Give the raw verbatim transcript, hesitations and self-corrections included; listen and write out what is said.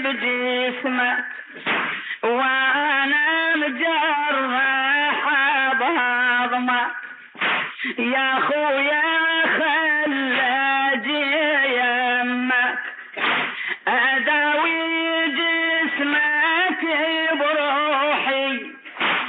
بجسمك وانا مجرح بهضمك يا خويا خلاجي يمك اداوي جسمك برو